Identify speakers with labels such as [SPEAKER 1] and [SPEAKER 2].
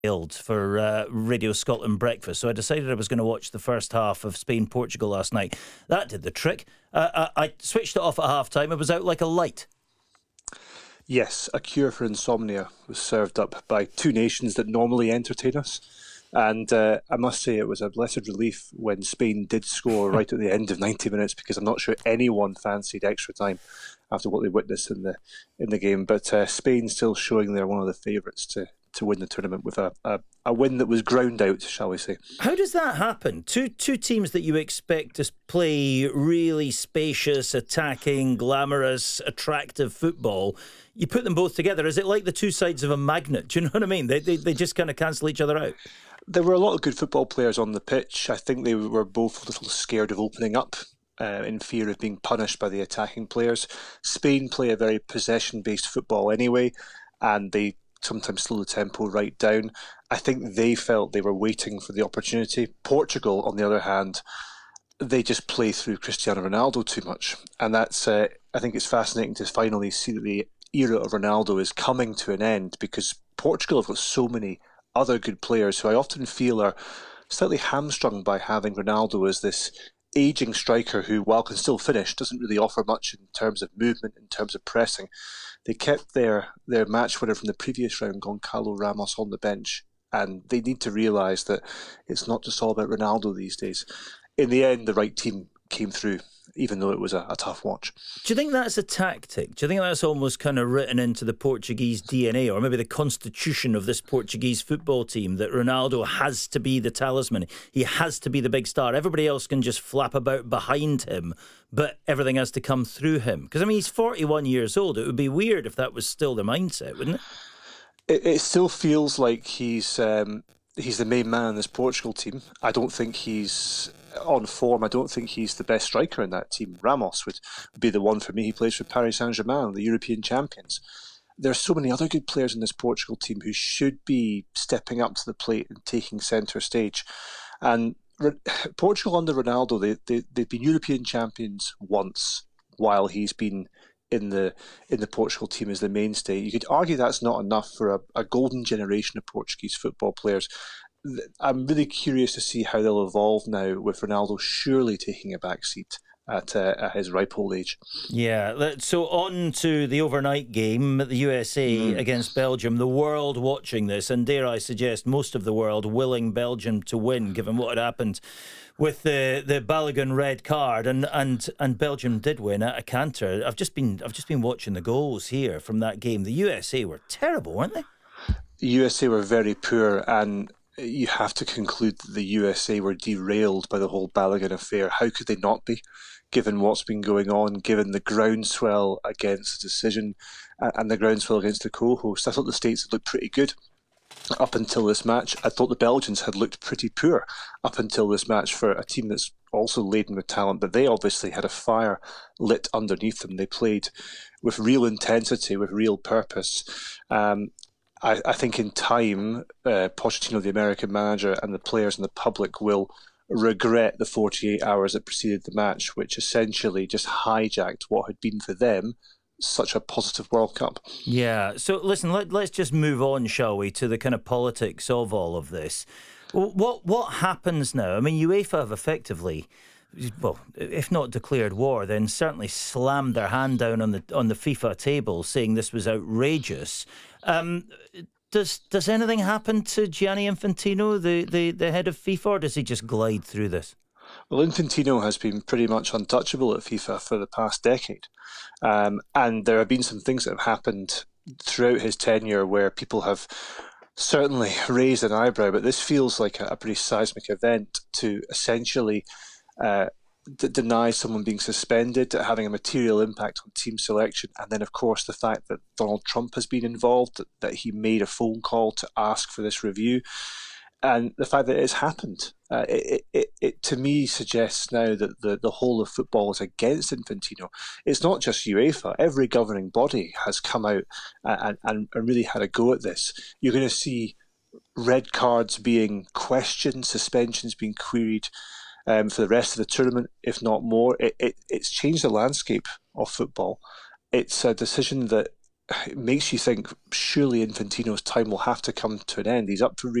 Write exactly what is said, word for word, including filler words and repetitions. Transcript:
[SPEAKER 1] for uh, Radio Scotland Breakfast, so I decided I was going to watch the first half of Spain-Portugal last night. That did the trick. Uh, I, I switched it off at half-time. It was out like a light.
[SPEAKER 2] Yes, a cure for insomnia was served up by two nations that normally entertain us. And uh, I must say it was a blessed relief when Spain did score right at the end of ninety minutes, because I'm not sure anyone fancied extra time after what they witnessed in the in the game. But uh, Spain still showing they're one of the favourites to to win the tournament with a, a, a win that was ground out, shall we say.
[SPEAKER 1] How does that happen? Two two teams that you expect to play really spacious, attacking, glamorous, attractive football, you put them both together. Is it like the two sides of a magnet? Do you know what I mean? They they, they just kind of cancel each other out.
[SPEAKER 2] There were a lot of good football players on the pitch. I think they were both a little scared of opening up uh, in fear of being punished by the attacking players. Spain play a very possession-based football anyway, and they sometimes slow the tempo right down. I think they felt they were waiting for the opportunity. Portugal, on the other hand, they just play through Cristiano Ronaldo too much. And that's, uh, I think it's fascinating to finally see that the era of Ronaldo is coming to an end, because Portugal have got so many other good players who I often feel are slightly hamstrung by having Ronaldo as this ageing striker who, while can still finish, doesn't really offer much in terms of movement, in terms of pressing. They kept their, their match winner from the previous round, Goncalo Ramos, on the bench, and they need to realise that it's not just all about Ronaldo these days. In the end, the right team came through, even though it was a, a tough watch.
[SPEAKER 1] Do you think that's a tactic? Do you think that's almost kind of written into the Portuguese D N A, or maybe the constitution of this Portuguese football team, that Ronaldo has to be the talisman? He has to be the big star. Everybody else can just flap about behind him, but everything has to come through him. Because, I mean, he's forty-one years old. It would be weird if that was still the mindset, wouldn't it?
[SPEAKER 2] It, it still feels like he's um, he's the main man in this Portugal team. I don't think he's on form. I don't think he's the best striker in that team. Ramos would be the one for me. He plays for Paris Saint-Germain, the European champions. There are so many other good players in this Portugal team who should be stepping up to the plate and taking centre stage. And Portugal under Ronaldo, they, they, they've been European champions once while he's been in the in the Portugal team as the mainstay. You could argue that's not enough for a, a golden generation of Portuguese football players. I'm really curious to see how they'll evolve now with Ronaldo surely taking a back seat at, uh, at his ripe old age.
[SPEAKER 1] Yeah, so on to the overnight game, the U S A mm. against Belgium. The world watching this, and dare I suggest most of the world willing Belgium to win, given what had happened with the the Balogun red card, and and and Belgium did win at a canter. I've just been I've just been watching the goals here from that game. The U S A were terrible, weren't they?
[SPEAKER 2] The U S A were very poor, and you have to conclude that the U S A were derailed by the whole Balogun affair. How could they not be, given what's been going on, given the groundswell against the decision and the groundswell against the co-host? I thought the States looked pretty good up until this match. I thought the Belgians had looked pretty poor up until this match for a team that's also laden with talent, but they obviously had a fire lit underneath them. They played with real intensity, with real purpose. Um, I, I think in time, uh, Pochettino, the American manager, and the players and the public will regret the forty-eight hours that preceded the match, which essentially just hijacked what had been for them such a positive World Cup.
[SPEAKER 1] Yeah, so listen, let, let's just move on, shall we, to the kind of politics of all of this. What what happens now? I mean, UEFA have effectively, well, if not declared war, then certainly slammed their hand down on the on the FIFA table, saying this was outrageous. Um, does does anything happen to Gianni Infantino, the, the, the head of FIFA, or does he just glide through this?
[SPEAKER 2] Well, Infantino has been pretty much untouchable at FIFA for the past decade. Um, and there have been some things that have happened throughout his tenure where people have certainly raised an eyebrow, but this feels like a, a pretty seismic event to essentially uh, d- deny someone being suspended, having a material impact on team selection, and then, of course, the fact that Donald Trump has been involved, that, that he made a phone call to ask for this review, and the fact that it's happened. Uh, it, it, it, to me, suggests now that the, the whole of football is against Infantino. It's not just UEFA. Every governing body has come out and, and, and really had a go at this. You're going to see red cards being questioned, suspensions being queried um, for the rest of the tournament, if not more. It, it, it's changed the landscape of football. It's a decision that it makes you think surely Infantino's time will have to come to an end. He's up for re